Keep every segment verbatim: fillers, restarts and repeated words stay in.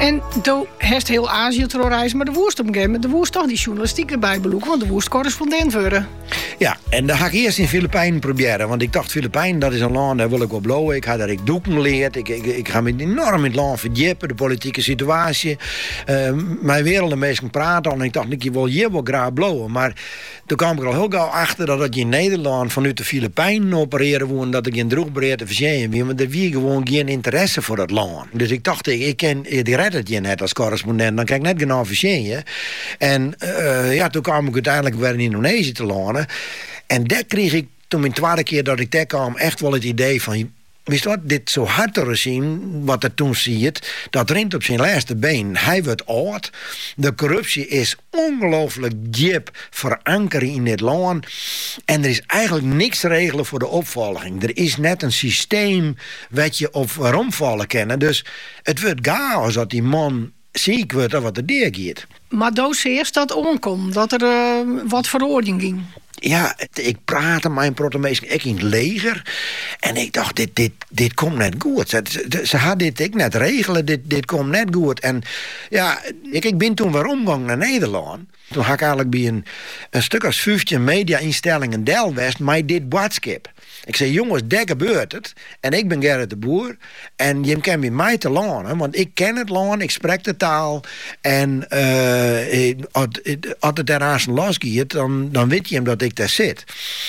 En toen heeft heel Azië terrorreizen, maar de woest op een gegeven moment, de woest toch die journalistiek erbij beloeken, want de woest correspondent worden. Ja, en dan ga ik eerst in Filipijnen proberen, want ik dacht Filipijnen, dat is een land, daar wil ik wel blowen. Ik ga daar ik doeken geleerd, ik, ik, ik ga me enorm in het land verdiepen, de politieke situatie. Uh, mijn wereld, de mensen praten al en ik dacht, ik wil hier wel graag blowen, maar toen kwam ik al heel gauw achter dat ik in Nederland vanuit de Filipijnen opereren woon, dat ik in droogbreed te verzijden wie, want er wie gewoon geen interesse voor dat land. Dus ik dacht, ik, ik ken, ik red het je net als correspondent, dan kan ik net genoeg verzijden. En uh, ja, toen kwam ik uiteindelijk weer in Indonesië te landen. En daar kreeg ik, toen mijn tweede keer dat ik daar kwam, echt wel het idee van, wist wat, dit zo hard regime, wat er toen ziet, dat rent op zijn laatste been. Hij wordt oud. De corruptie is ongelooflijk diep verankerd in dit land. En er is eigenlijk niks te regelen voor de opvolging. Er is net een systeem wat je op rondvallen kennen. Dus het wordt chaos dat die man ziek wordt of wat er deurgaat. Maar doos eerst dat onkom, dat er uh, wat veroordeling ging. Ja, ik praatte mijn protomeester ik in het leger. En ik dacht, dit, dit, dit komt net goed. Ze, ze, ze had dit ik net regelen, dit, dit komt net goed. En ja, ik, ik ben toen weer omgegaan naar Nederland. Toen had ik eigenlijk bij een, een stuk als vijftien media-instellingen Delwest mij dit boodschap. Ik zei, jongens, daar gebeurt het. En ik ben Gerrit de Boer. En je kan bij mij te landen. Want ik ken het land, ik spreek de taal. En uh, als het ergens losgaat, dan, dan weet je hem dat ik daar zit.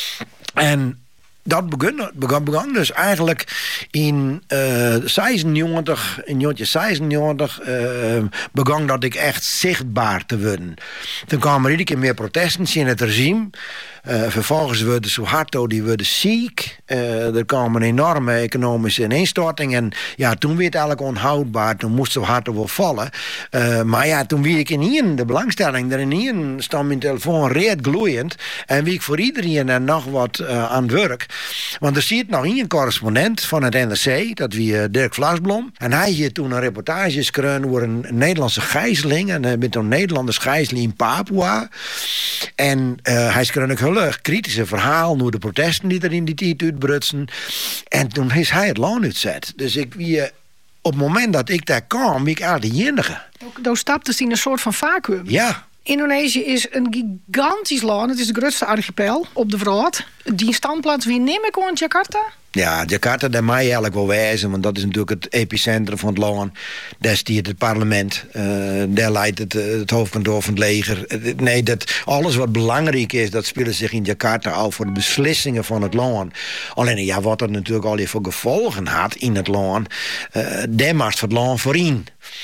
En dat begon, begon, begon dus eigenlijk in uh, zesennegentig, in negentien zesennegentig uh, begon dat ik echt zichtbaar te worden. Toen kwamen er iedere keer meer protesten in het regime. Uh, vervolgens werden Suharto, die werden ziek. Uh, er kwam een enorme economische ineenstorting. En ja, toen werd het eigenlijk onhoudbaar. Toen moest Suharto wel vallen. Uh, maar ja, toen wie ik in hier de belangstelling. Er in hier stond mijn telefoon reed gloeiend. En wie ik voor iedereen er nog wat uh, aan het werk. Want er zit nog hier een correspondent van het N R C. Dat wie uh, Dirk Vlasblom. En hij hier toen een reportage geschreven over een Nederlandse gijzeling. En hij bent een Nederlandse gijzeling in Papua. En uh, hij schreef ook heel erg kritische verhaal over de protesten die er in die tijd uitbrutsen. En toen is hij het land uitzet. Dus ik wie, op het moment dat ik daar kwam, wie ik eigenlijk de enige. Toen stapte ze in een soort van vacuüm. Ja. Indonesië is een gigantisch land. Het is de grootste archipel op de wereld. Die standplaats wie neem ik aan Jakarta? Ja, Jakarta, daar mag je eigenlijk wel wijzen, want dat is natuurlijk het epicentrum van het land. Daar stiert het parlement, uh, daar leidt het, het hoofdkantoor van het leger. Nee, dat, alles wat belangrijk is, dat speelt zich in Jakarta al voor de beslissingen van het land. Alleen, ja, wat dat natuurlijk al voor gevolgen had in het land, uh, daar maakt het land voorin.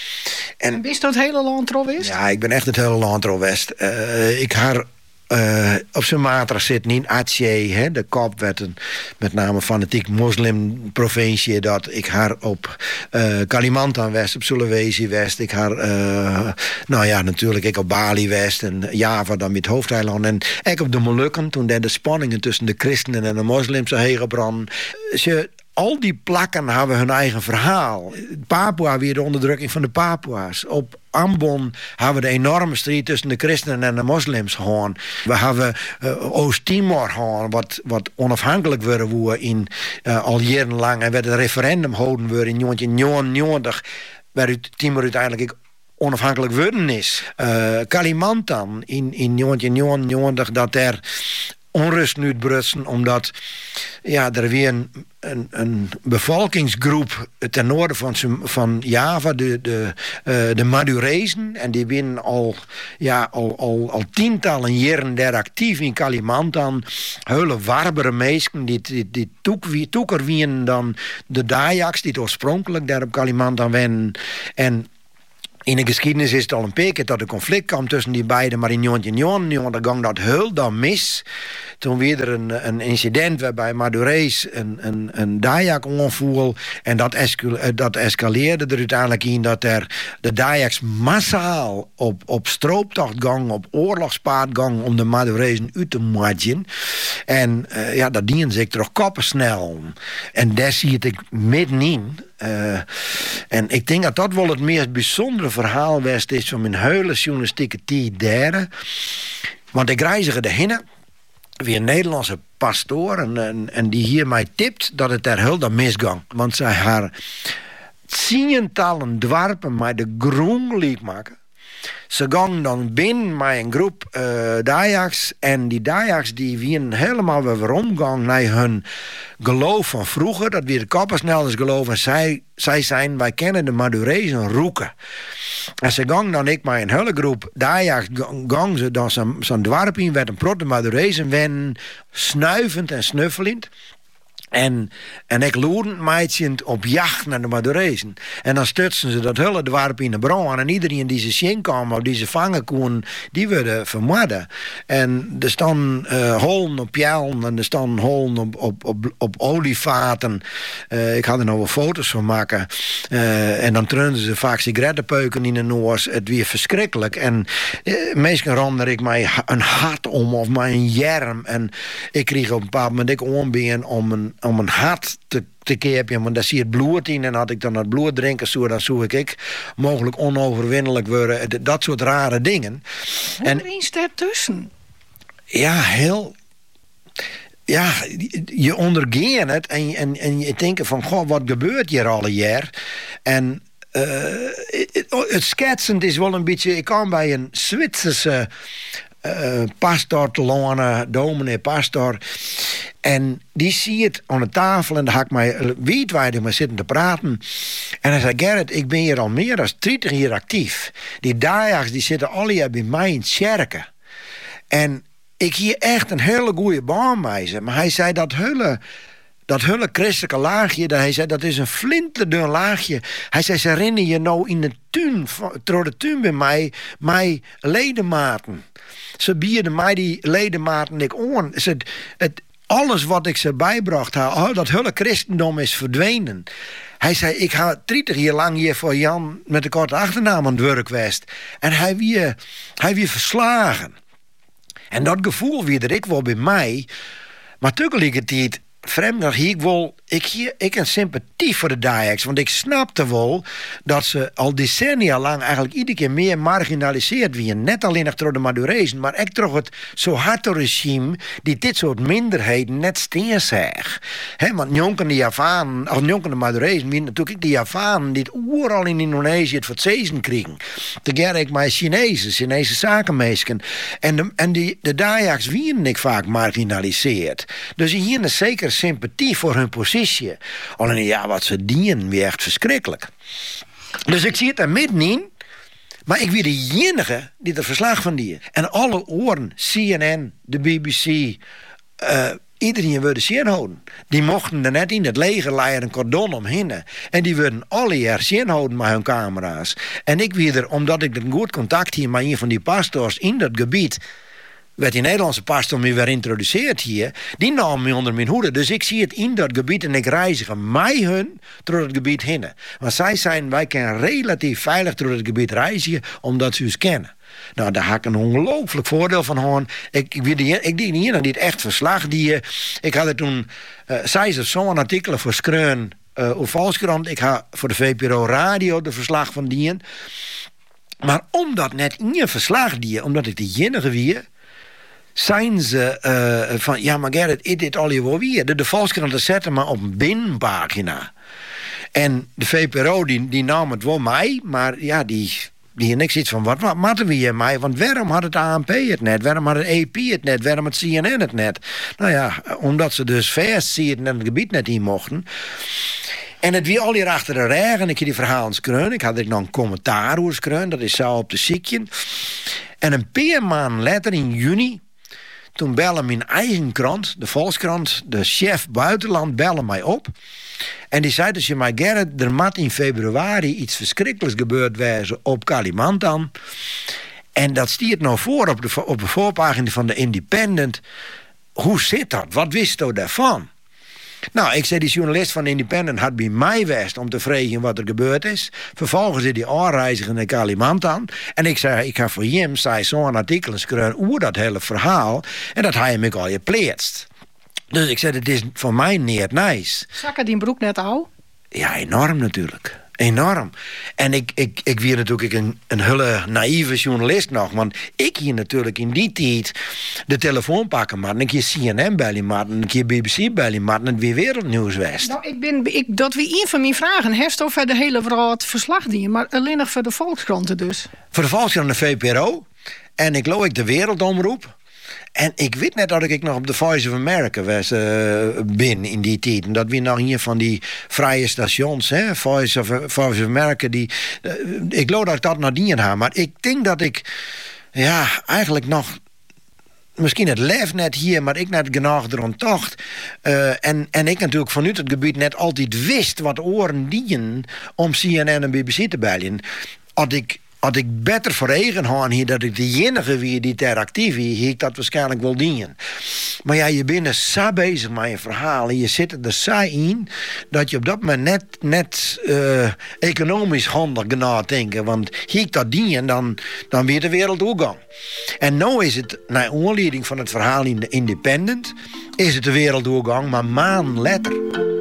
En wist dat het hele land trouw is? Ja, ik ben echt het hele land trouw west. Uh, ik haar Uh, op Sumatra zit niet Aceh, hè, de kop werd een met name fanatiek moslimprovincie. Dat ik haar op uh, Kalimantan West, op Sulawesi West. Ik haar, uh, nou ja, natuurlijk ik op Bali West en Java dan met hoofdeiland. En ik op de Molukken, toen daar de spanningen tussen de christenen en de moslims zo heen gebrand. Ze Al die plakken hebben hun eigen verhaal. Papua weer de onderdrukking van de Papua's. Op Ambon hebben we de enorme strijd tussen de christenen en de moslims gehad. We hebben uh, Oost-Timor gehad, wat, wat onafhankelijk worden in uh, al jarenlang. En werd een referendum gehouden worden in negentien negenennegentig, waar Timor uiteindelijk onafhankelijk worden is. Uh, Kalimantan in, in negentien negenennegentig, dat er onrust nu brutsen, omdat ja, er weer een, een, een bevolkingsgroep ten noorden van, van Java, de, de, uh, de Madurezen, en die winnen al, ja, al, al, al tientallen jaren daar actief in Kalimantan. Hele warbere mensen die, die, die toek, toeker winnen dan de Dayaks, die oorspronkelijk daar op Kalimantan wennen. En in de geschiedenis is het al een paar keer dat er conflict kwam tussen die beiden, maar in negentien negenennegentig ging dat heel dan mis. Toen weer er een, een incident waarbij Madurees een, een, een Dayak onvoel en dat, escal, dat escaleerde er uiteindelijk in dat er de Dayaks massaal op, op strooptocht gang, op oorlogspaard gang om de Madurezen uit te maatjen. En uh, ja, dat dienen zich toch koppensnel. En daar zie ik middenin. Uh, en ik denk dat dat wel het meest bijzondere verhaal was is van mijn hele journalistieke tijd daar. Want ik reizige erheen, weer een Nederlandse pastoor, en, en, en die hier mij tipt dat het daar heel dan misgang. Want zij haar tientallen dwarpen met de groen liek maken. Ze gaan dan binnen met een groep uh, Dayaks. En die Dayaks die wieren helemaal weer omgang naar hun geloof van vroeger. Dat weer de kappersnelders geloof. En zij, zij zijn, wij kennen de Madurezen roeken. En ze gaan dan ik met een hele groep Dayaks gang ze dan zo'n zo dwarp in. Werd een protte Madurezen wennen. Snuivend en snuffelend. En, en ik loerend meidje op jacht naar de Madurezen. En dan stutsen ze dat hele dwarp in de bron. En iedereen die ze zien kwamen, of die ze vangen kon, die werden vermoorden. En er staan uh, holen op jellen en er staan holen op, op, op, op olievaten. Uh, ik had er nog wel foto's van maken. Uh, en dan treunden ze vaak sigarettenpeuken in de noors. Het weer verschrikkelijk. En uh, meestal randde ik mij een hart om of mij een jerm. En ik kreeg op een bepaald moment ik ombeen om een om een hart te, te kepen, want daar zie je het bloed in. En had ik dan het bloed drinken, zo, dan zou ik mogelijk onoverwinnelijk worden. Dat soort rare dingen. En er is ertussen. Ja, heel... Ja, je ondergeeft het en, en, en je denkt van, goh, wat gebeurt hier alle jaar? En uh, het, het schetsend is wel een beetje... Ik kwam bij een Zwitserse uh, pastor te lonen, dominee pastor... En die zie het aan de tafel en daar had ik mij wijdwijdig maar zitten te praten. En hij zei, Gerrit, ik ben hier al meer dan dertig jaar actief. Die Dayaks die zitten alle jaar bij mij in het kerken. En ik hier echt een hele goede baan mee ze. Maar hij zei dat hele, dat hele christelijke laagje, dat hij zei dat is een flinterdun laagje. Hij zei, ze herinneren je nou in de tuin, door de tuin bij mij, mij ledematen. Ze bierden mij die ledematen ik aan. Ze, het, Alles wat ik ze bijbracht, dat hele christendom is verdwenen. Hij zei, ik ga dertig jaar lang hier voor Jan met de korte achternaam aan het werk geweest. En hij weer, hij weer verslagen. En dat gevoel weer dat ik wel bij mij. Maar tegelijkertijd, vreemd nog, ik wil, ik hier, ik heb sympathie voor de Dayaks, want ik snapte wel dat ze al decennia lang eigenlijk iedere keer meer marginaliseerd werden. Net alleen nog door de Madurezen, maar ook door het zo harde regime die dit soort minderheden net steen zegt. Want jonken de Javanen, of jonken de Madurezen, wie natuurlijk de Javanen die het overal in Indonesië het voor het zezen kregen. Tegelijk ik met Chinezen, Chinese zakenmeesken. En de, en die, de Dayaks werden ik vaak marginaliseerd. Dus hier is zeker sympathie voor hun positie. Alleen ja, wat ze dienen, weer echt verschrikkelijk. Dus ik zie het er middenin. Maar ik ben de enige die er verslag van die. En alle oren, C N N, de B B C, uh, iedereen wilde zien houden. Die mochten er net in het leger leiden een cordon omheen. En die wilden alle jaar zien houden met hun camera's. En ik weer, omdat ik een goed contact hier met een van die pastors in dat gebied, werd die Nederlandse pastor me weer introduceerd hier. Die nam me onder mijn hoede. Dus ik zie het in dat gebied en ik reizig mij hun door het gebied heen. Want zij zijn, wij kunnen relatief veilig door het gebied reizigen, omdat ze ons kennen. Nou, daar had ik een ongelooflijk voordeel van horen. Ik, ik, die, ik die hier niet echt verslag. Die, ik had er toen, uh, zij ze zo'n artikelen voor Skreun uh, op Volkskrant. Ik had voor de V P R O Radio de verslag van die. Maar omdat net in je verslag die, omdat ik de enige weer, zijn ze uh, van, ja maar Gerrit, ik dit al je wel weer. De, de Volkskrant zetten maar op een binnenpagina. En de V P R O die, die nam het wel mij, maar ja, die, die had niks iets van, wat, wat matten we hier mij? Want waarom had het A N P het net? Waarom had het A P het net? Waarom had C N N het net? Nou ja, omdat ze dus vast zien en het gebied net in mochten. En het wie al hier achter de regen, ik heb die verhalen skreun. Ik had er nog een commentaar over skreun, dat is zo op de ziekje. En een paar maanden later, in juni, toen bellen mijn eigen krant, de Volkskrant, de chef buitenland, bellen mij op. En die zei dus je mij, Gerrit, er moet in februari iets verschrikkelijks gebeurd wezen op Kalimantan. En dat stiert nou voor op de, op de voorpagina van de Independent. Hoe zit dat? Wat wist u daarvan? Nou, ik zei, die journalist van Independent had bij mij geweest om te vragen wat er gebeurd is. Vervolgens is die aanreiziger naar Kalimantan. En ik zei, ik ga voor hem zo'n artikel schrijven over dat hele verhaal. En dat hij hem al geplaatst. Dus ik zei, het is voor mij niet nice. Zakken die broek net al? Ja, enorm natuurlijk. Enorm. En ik, ik, ik weer natuurlijk een, een hele naïeve journalist nog. Want ik hier natuurlijk in die tijd de telefoon pakken maar een keer C N N bellen maar een keer B B C bellen maar en weer wereldnieuws west. Nou, ik ben, ik, dat wie een van mijn vragen heeft of hij de hele wereld verslag dienen, maar alleen nog voor de Volkskranten dus. Voor de Volkskrant de V P R O. En ik geloof ik de Wereldomroep. En ik weet net dat ik nog op de Voice of America was, uh, ben in die tijd. En dat we nog hier van die vrije stations, hè, Voice of, Voice of America, die, uh, ik geloof dat ik dat nog niet heb. Maar ik denk dat ik, ja, eigenlijk nog, misschien het lef net hier, maar ik net genoeg erom tocht. Uh, en, en ik natuurlijk vanuit het gebied net altijd wist wat oren dienen om C N N en B B C te bellen. Had ik Had ik beter voor eigen hand hier dat ik de enige wie die ter actief is, ik dat waarschijnlijk wel dienen. Maar ja, je bent zo bezig met je verhaal en je zit er zo in dat je op dat moment net, net uh, economisch handig nadenken. Want hier ik dat dien, dan, dan weer de wereld opgang. En nu is het, naar aanleiding van het verhaal in de Independent, is het de wereldoorgang, maar maanden later.